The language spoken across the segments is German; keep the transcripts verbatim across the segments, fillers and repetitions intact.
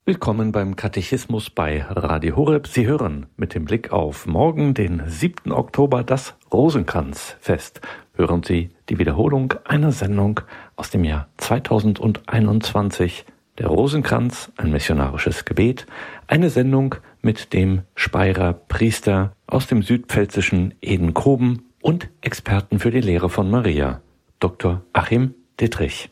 Willkommen beim Katechismus bei Radio Horeb. Sie hören mit dem Blick auf morgen, den siebten Oktober, das Rosenkranzfest. Hören Sie die Wiederholung einer Sendung aus dem Jahr zweitausendeinundzwanzig. Der Rosenkranz, ein missionarisches Gebet. Eine Sendung mit dem Speyerer Priester aus dem südpfälzischen Edenkoben und Experten für die Lehre von Maria, Doktor Achim Dittrich.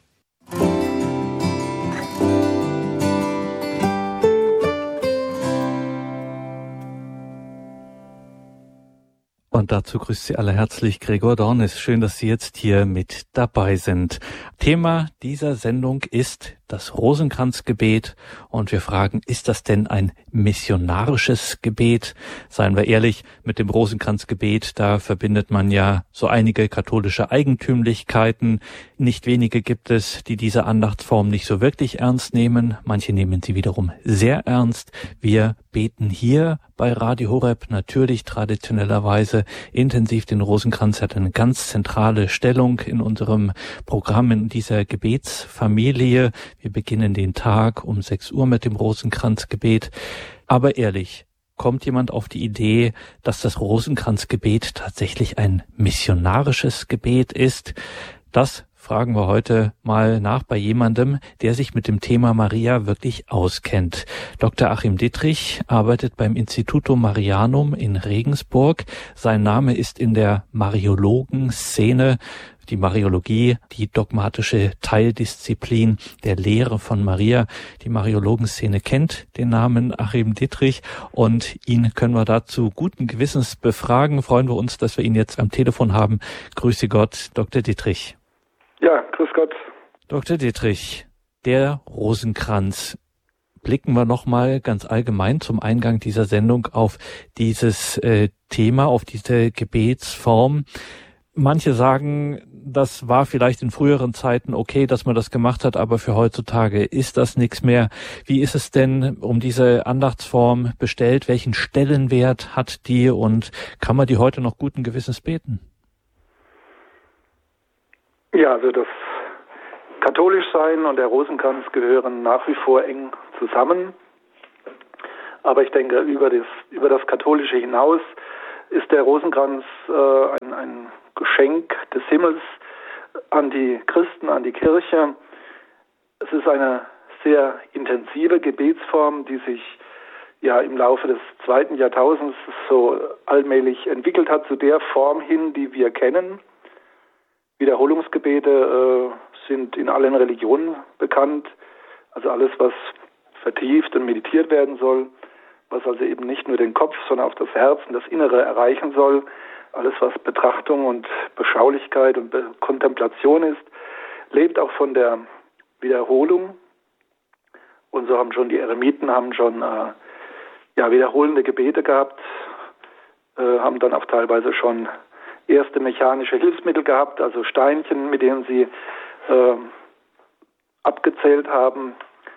Und dazu grüßt Sie alle herzlich Gregor Dornis. Schön, dass Sie jetzt hier mit dabei sind. Thema dieser Sendung ist das Rosenkranzgebet. Und wir fragen, ist das denn ein missionarisches Gebet? Seien wir ehrlich, mit dem Rosenkranzgebet, da verbindet man ja so einige katholische Eigentümlichkeiten. Nicht wenige gibt es, die diese Andachtsform nicht so wirklich ernst nehmen. Manche nehmen sie wiederum sehr ernst. Wir beten hier bei Radio Horeb natürlich traditionellerweise intensiv den Rosenkranz, hat eine ganz zentrale Stellung in unserem Programm, in dieser Gebetsfamilie. Wir beginnen den Tag um sechs Uhr mit dem Rosenkranzgebet. Aber ehrlich, kommt jemand auf die Idee, dass das Rosenkranzgebet tatsächlich ein missionarisches Gebet ist? Das fragen wir heute mal nach bei jemandem, der sich mit dem Thema Maria wirklich auskennt. Doktor Achim Dittrich arbeitet beim Institutum Marianum in Regensburg. Sein Name ist in der Mariologenszene, die Mariologie, die dogmatische Teildisziplin der Lehre von Maria. Die Mariologenszene kennt den Namen Achim Dittrich und ihn können wir dazu guten Gewissens befragen. Freuen wir uns, dass wir ihn jetzt am Telefon haben. Grüße Gott, Doktor Dittrich. Ja, grüß Gott. Doktor Dittrich, der Rosenkranz. Blicken wir nochmal ganz allgemein zum Eingang dieser Sendung auf dieses äh, Thema, auf diese Gebetsform. Manche sagen, das war vielleicht in früheren Zeiten okay, dass man das gemacht hat, aber für heutzutage ist das nichts mehr. Wie ist es denn um diese Andachtsform bestellt? Welchen Stellenwert hat die und kann man die heute noch guten Gewissens beten? Ja, also das Katholischsein und der Rosenkranz gehören nach wie vor eng zusammen. Aber ich denke, über das, über das Katholische hinaus ist der Rosenkranz äh, ein, ein Geschenk des Himmels an die Christen, an die Kirche. Es ist eine sehr intensive Gebetsform, die sich ja im Laufe des zweiten Jahrtausends so allmählich entwickelt hat zu der Form hin, die wir kennen. Wiederholungsgebete äh, sind in allen Religionen bekannt, also alles, was vertieft und meditiert werden soll, was also eben nicht nur den Kopf, sondern auch das Herz und das Innere erreichen soll, alles, was Betrachtung und Beschaulichkeit und Be- Kontemplation ist, lebt auch von der Wiederholung. Und so haben schon die Eremiten haben schon äh, ja, wiederholende Gebete gehabt, äh, haben dann auch teilweise schon erste mechanische Hilfsmittel gehabt, also Steinchen, mit denen sie äh, abgezählt haben.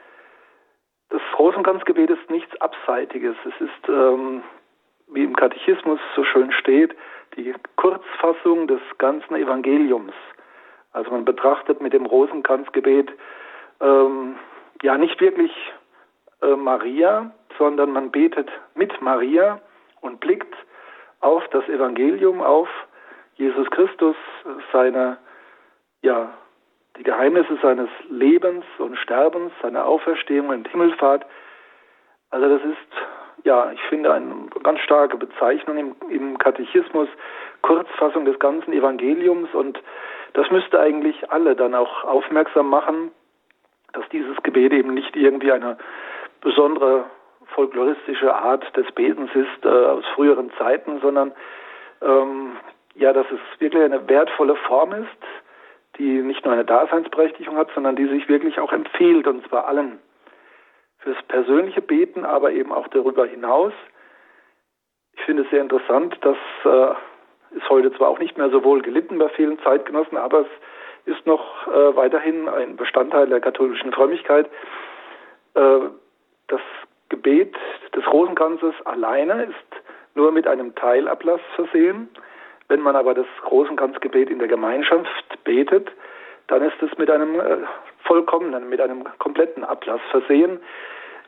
Das Rosenkranzgebet ist nichts Abseitiges. Es ist, ähm, wie im Katechismus so schön steht, die Kurzfassung des ganzen Evangeliums. Also man betrachtet mit dem Rosenkranzgebet ähm, ja nicht wirklich äh, Maria, sondern man betet mit Maria und blickt auf das Evangelium, auf Jesus Christus, seine, ja, die Geheimnisse seines Lebens und Sterbens, seine Auferstehung und Himmelfahrt. Also das ist, ja, ich finde, eine ganz starke Bezeichnung im, im Katechismus, Kurzfassung des ganzen Evangeliums, und das müsste eigentlich alle dann auch aufmerksam machen, dass dieses Gebet eben nicht irgendwie eine besondere folkloristische Art des Betens ist äh, aus früheren Zeiten, sondern ähm, ja, dass es wirklich eine wertvolle Form ist, die nicht nur eine Daseinsberechtigung hat, sondern die sich wirklich auch empfiehlt, und zwar allen. Fürs persönliche Beten, aber eben auch darüber hinaus. Ich finde es sehr interessant, dass äh, ist heute zwar auch nicht mehr so wohl gelitten bei vielen Zeitgenossen, aber es ist noch äh, weiterhin ein Bestandteil der katholischen Frömmigkeit. Äh, das Gebet des Rosenkranzes alleine ist nur mit einem Teilablass versehen. Wenn man aber das Rosenkranzgebet in der Gemeinschaft betet, dann ist es mit einem äh, vollkommenen, mit einem kompletten Ablass versehen.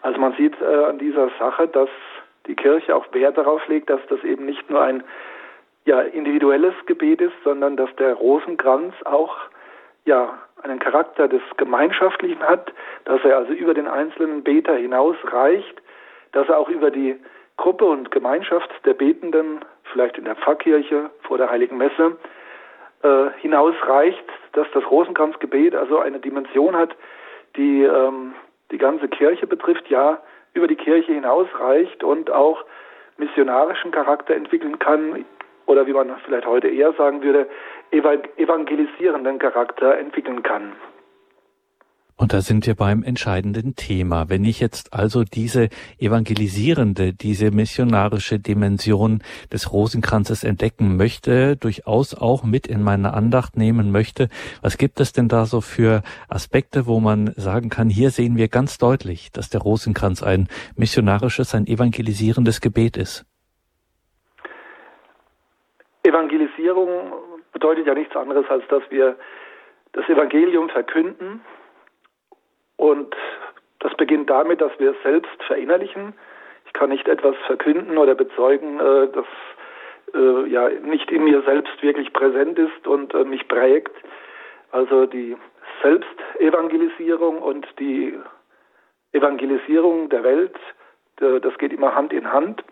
Also man sieht äh, an dieser Sache, dass die Kirche auch Wert darauf legt, dass das eben nicht nur ein ja, individuelles Gebet ist, sondern dass der Rosenkranz auch ja, einen Charakter des Gemeinschaftlichen hat, dass er also über den einzelnen Beter hinaus reicht, dass er auch über die Gruppe und Gemeinschaft der Betenden, vielleicht in der Pfarrkirche vor der Heiligen Messe, äh, hinausreicht, dass das Rosenkranzgebet also eine Dimension hat, die ähm, die ganze Kirche betrifft, ja, über die Kirche hinausreicht und auch missionarischen Charakter entwickeln kann, oder wie man vielleicht heute eher sagen würde, evangelisierenden Charakter entwickeln kann. Und da sind wir beim entscheidenden Thema. Wenn ich jetzt also diese evangelisierende, diese missionarische Dimension des Rosenkranzes entdecken möchte, durchaus auch mit in meine Andacht nehmen möchte, was gibt es denn da so für Aspekte, wo man sagen kann, hier sehen wir ganz deutlich, dass der Rosenkranz ein missionarisches, ein evangelisierendes Gebet ist? Evangelisierung bedeutet ja nichts anderes, als dass wir das Evangelium verkünden. Und das beginnt damit, dass wir es selbst verinnerlichen. Ich kann nicht etwas verkünden oder bezeugen, das äh, ja nicht in mir selbst wirklich präsent ist und äh, mich prägt. Also die Selbstevangelisierung und die Evangelisierung der Welt, das geht immer Hand in Hand.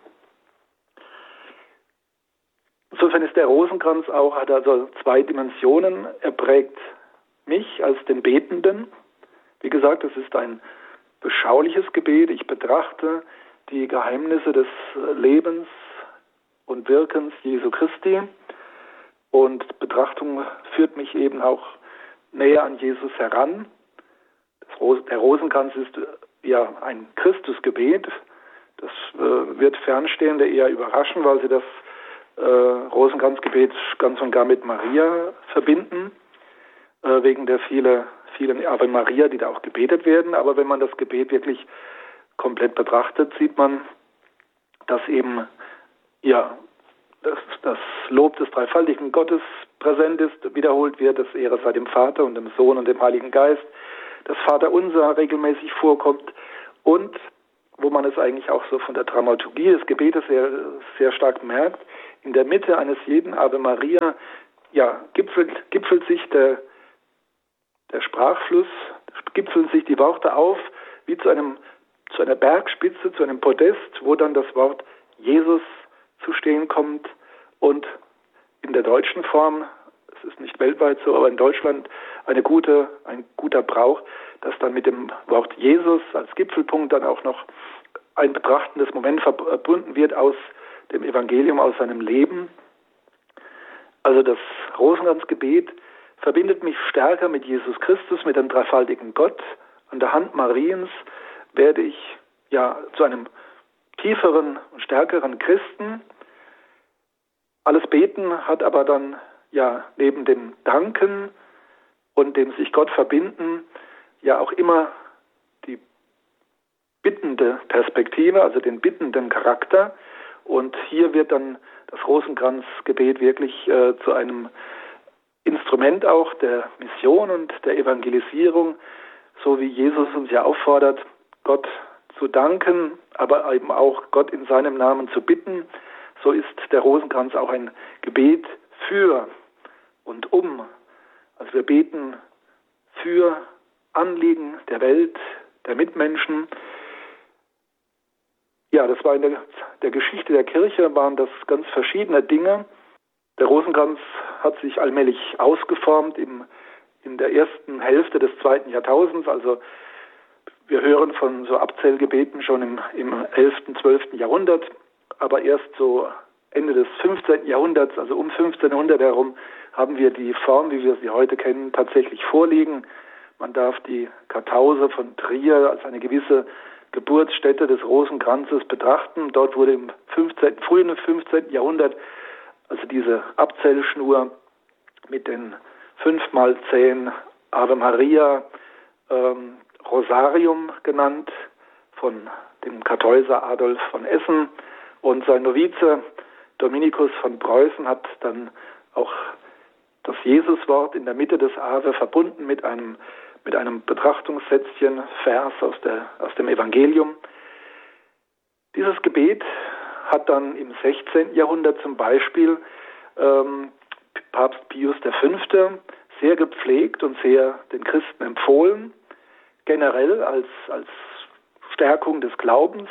Insofern ist der Rosenkranz auch, hat also zwei Dimensionen. Er prägt mich als den Betenden. Wie gesagt, es ist ein beschauliches Gebet. Ich betrachte die Geheimnisse des Lebens und Wirkens Jesu Christi. Und Betrachtung führt mich eben auch näher an Jesus heran. Das Ros- der Rosenkranz ist ja ein Christusgebet. Das äh, wird Fernstehende eher überraschen, weil sie das äh, Rosenkranzgebet ganz und gar mit Maria verbinden, äh, wegen der viele, vielen Ave Maria, die da auch gebetet werden. Aber wenn man das Gebet wirklich komplett betrachtet, sieht man, dass eben ja dass das Lob des dreifaltigen Gottes präsent ist, wiederholt wird, das Ehre sei dem Vater und dem Sohn und dem Heiligen Geist, das Vaterunser regelmäßig vorkommt und wo man es eigentlich auch so von der Dramaturgie des Gebetes sehr, sehr stark merkt, in der Mitte eines jeden Ave Maria ja, gipfelt, gipfelt sich der, der Sprachfluss, gipfeln sich die Worte auf, wie zu einem zu einer Bergspitze, zu einem Podest, wo dann das Wort Jesus zu stehen kommt und in der deutschen Form, es ist nicht weltweit so, aber in Deutschland eine gute, ein guter Brauch, dass dann mit dem Wort Jesus als Gipfelpunkt dann auch noch ein betrachtendes Moment verbunden wird aus dem Evangelium, aus seinem Leben. Also das Rosenkranzgebet verbindet mich stärker mit Jesus Christus, mit dem dreifaltigen Gott. An der Hand Mariens werde ich ja zu einem tieferen und stärkeren Christen. Alles Beten hat aber dann ja neben dem Danken und dem sich Gott verbinden ja auch immer die bittende Perspektive, also den bittenden Charakter. Und hier wird dann das Rosenkranzgebet wirklich äh, zu einem Instrument auch der Mission und der Evangelisierung, so wie Jesus uns ja auffordert, Gott zu danken, aber eben auch Gott in seinem Namen zu bitten. So ist der Rosenkranz auch ein Gebet für und um. Also wir beten für Anliegen der Welt, der Mitmenschen. Ja, das war in der, der Geschichte der Kirche, waren das ganz verschiedene Dinge. Der Rosenkranz hat sich allmählich ausgeformt im, in der ersten Hälfte des zweiten Jahrtausends, also wir hören von so Abzählgebeten schon im, im elften, zwölften Jahrhundert, aber erst so Ende des fünfzehnten Jahrhunderts, also um fünfzehnhundert herum, haben wir die Form, wie wir sie heute kennen, tatsächlich vorliegen. Man darf die Kartause von Trier als eine gewisse Geburtsstätte des Rosenkranzes betrachten. Dort wurde im fünfzehnten, frühen fünfzehnten Jahrhundert also diese Abzählschnur mit den fünfmal zehn Ave Maria, ähm, Rosarium genannt, von dem Kartäuser Adolf von Essen, und sein Novize Dominikus von Preußen hat dann auch das Jesuswort in der Mitte des Ave verbunden mit einem mit einem Betrachtungssätzchen, Vers aus, der, aus dem Evangelium. Dieses Gebet hat dann im sechzehnten Jahrhundert zum Beispiel ähm, Papst Pius der Fünfte sehr gepflegt und sehr den Christen empfohlen, generell als, als Stärkung des Glaubens.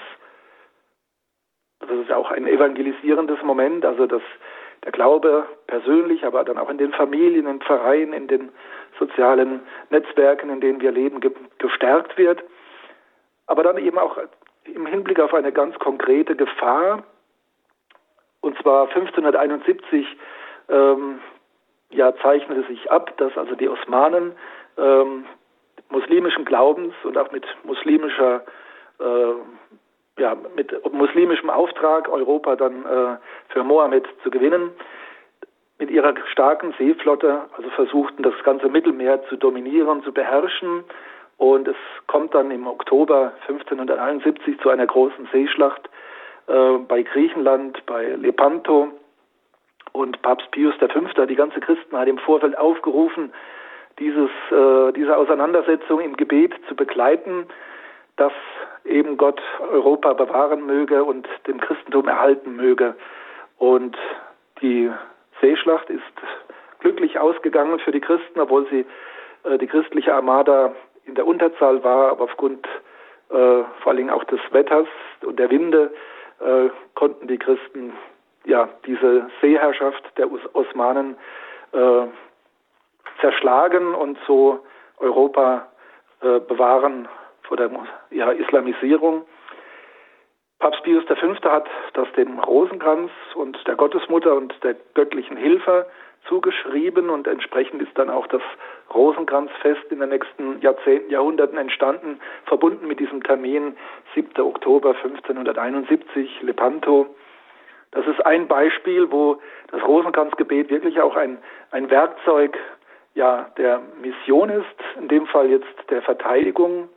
Das ist auch ein evangelisierendes Moment, also dass der Glaube persönlich, aber dann auch in den Familien, in den Vereinen, in den sozialen Netzwerken, in denen wir leben, ge- gestärkt wird. Aber dann eben auch im Hinblick auf eine ganz konkrete Gefahr, und zwar fünfzehnhunderteinundsiebzig ähm, ja, zeichnete sich ab, dass also die Osmanen ähm, muslimischen Glaubens und auch mit muslimischer äh, ja, mit muslimischem Auftrag, Europa dann äh, für Mohammed zu gewinnen, mit ihrer starken Seeflotte, also versuchten, das ganze Mittelmeer zu dominieren, zu beherrschen. Und es kommt dann im Oktober fünfzehnhunderteinundsiebzig zu einer großen Seeschlacht äh, bei Griechenland, bei Lepanto. Und Papst Pius der Fünfte hat die ganze Christenheit im Vorfeld aufgerufen, dieses, äh, diese Auseinandersetzung im Gebet zu begleiten, dass eben Gott Europa bewahren möge und dem Christentum erhalten möge. Und die Seeschlacht ist glücklich ausgegangen für die Christen, obwohl sie äh, die christliche Armada in der Unterzahl war, aber aufgrund äh, vor allen Dingen auch des Wetters und der Winde äh, konnten die Christen ja diese Seeherrschaft der Os- Osmanen äh, zerschlagen und so Europa äh, bewahren vor der ja, Islamisierung. Papst Pius der Fünfte hat das dem Rosenkranz und der Gottesmutter und der göttlichen Hilfe zugeschrieben und entsprechend ist dann auch das Rosenkranzfest in den nächsten Jahrzehnten, Jahrhunderten entstanden, verbunden mit diesem Termin siebten Oktober fünfzehnhunderteinundsiebzig, Lepanto. Das ist ein Beispiel, wo das Rosenkranzgebet wirklich auch ein, ein Werkzeug ja, der Mission ist, in dem Fall jetzt der Verteidigung.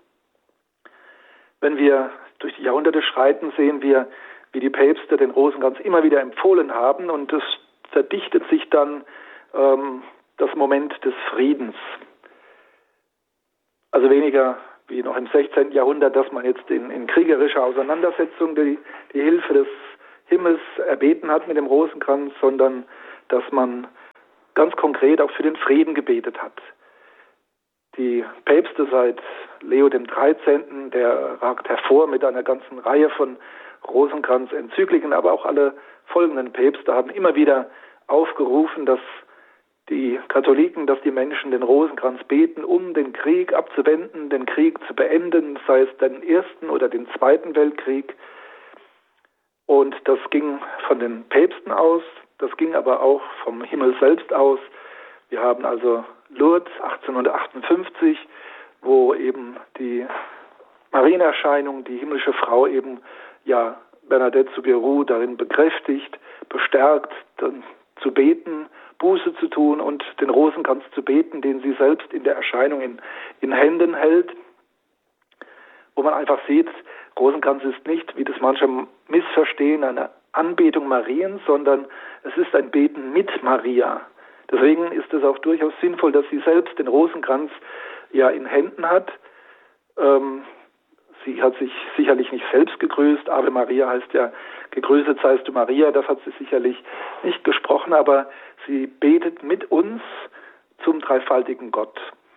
Wenn wir durch die Jahrhunderte schreiten, sehen wir, wie die Päpste den Rosenkranz immer wieder empfohlen haben und es verdichtet sich dann ähm, das Moment des Friedens. Also weniger wie noch im sechzehnten Jahrhundert, dass man jetzt in, in kriegerischer Auseinandersetzung die, die Hilfe des Himmels erbeten hat mit dem Rosenkranz, sondern dass man ganz konkret auch für den Frieden gebetet hat. Die Päpste seit Leo dem Dreizehnten, der ragt hervor mit einer ganzen Reihe von Rosenkranz-Enzykliken, aber auch alle folgenden Päpste haben immer wieder aufgerufen, dass die Katholiken, dass die Menschen den Rosenkranz beten, um den Krieg abzuwenden, den Krieg zu beenden, sei es den Ersten oder den Zweiten Weltkrieg. Und das ging von den Päpsten aus, das ging aber auch vom Himmel selbst aus. Wir haben also Lourdes achtzehnhundertachtundfünfzig, wo eben die Marienerscheinung, die himmlische Frau eben ja Bernadette Soubirous darin bekräftigt, bestärkt, dann zu beten, Buße zu tun und den Rosenkranz zu beten, den sie selbst in der Erscheinung in, in Händen hält, wo man einfach sieht, Rosenkranz ist nicht, wie das manche missverstehen, eine Anbetung Mariens, sondern es ist ein Beten mit Maria. Deswegen ist es auch durchaus sinnvoll, dass sie selbst den Rosenkranz ja in Händen hat. Ähm, sie hat sich sicherlich nicht selbst gegrüßt. Ave Maria heißt ja, gegrüßet seist du Maria. Das hat sie sicherlich nicht gesprochen, aber sie betet mit uns zum dreifaltigen Gott.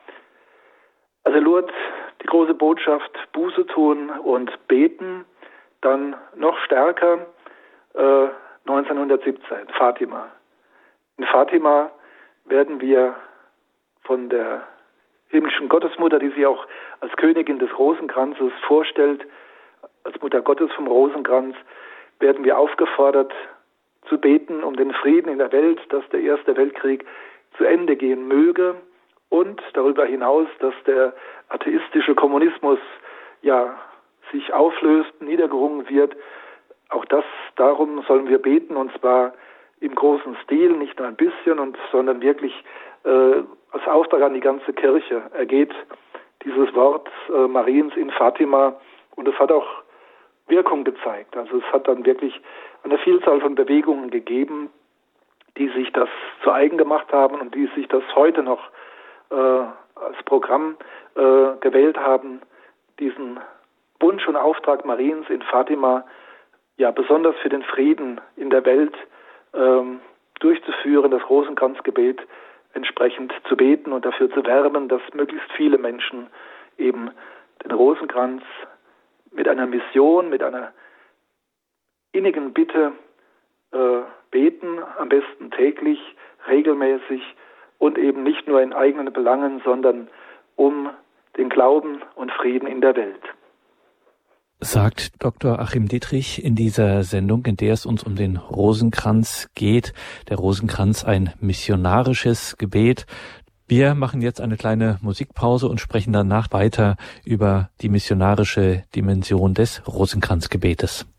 Also Lourdes, die große Botschaft, Buße tun und beten. Dann noch stärker äh, neunzehnhundertsiebzehn, Fatima. In Fatima werden wir von der himmlischen Gottesmutter, die sie auch als Königin des Rosenkranzes vorstellt, als Mutter Gottes vom Rosenkranz, werden wir aufgefordert zu beten um den Frieden in der Welt, dass der Erste Weltkrieg zu Ende gehen möge und darüber hinaus, dass der atheistische Kommunismus ja sich auflöst, niedergerungen wird. Auch das, darum sollen wir beten, und zwar im großen Stil, nicht nur ein bisschen, und, sondern wirklich äh, als Auftrag an die ganze Kirche ergeht dieses Wort äh, Mariens in Fatima, und es hat auch Wirkung gezeigt. Also es hat dann wirklich eine Vielzahl von Bewegungen gegeben, die sich das zu eigen gemacht haben und die sich das heute noch äh, als Programm äh, gewählt haben, diesen Wunsch und Auftrag Mariens in Fatima ja besonders für den Frieden in der Welt ähm, durchzuführen, das Rosenkranzgebet entsprechend zu beten und dafür zu werben, dass möglichst viele Menschen eben den Rosenkranz mit einer Mission, mit einer innigen Bitte äh, beten, am besten täglich, regelmäßig und eben nicht nur in eigenen Belangen, sondern um den Glauben und Frieden in der Welt. Sagt Doktor Achim Dittrich in dieser Sendung, in der es uns um den Rosenkranz geht. Der Rosenkranz, ein missionarisches Gebet. Wir machen jetzt eine kleine Musikpause und sprechen danach weiter über die missionarische Dimension des Rosenkranzgebetes.